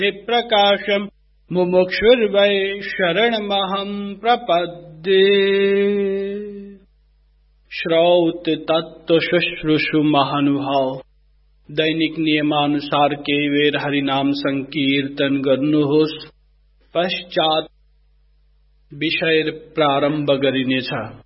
प्रकाशम मुमुक्षुर्वै शरणमहं प्रपद्ये। श्रौत तत्व शुश्रूषु महानुभाव दैनिक नियमानुसार के वेर हरिनाम संकीर्तन गर्नुहोस्। पश्चात विषय प्रारंभ गरिनेछ।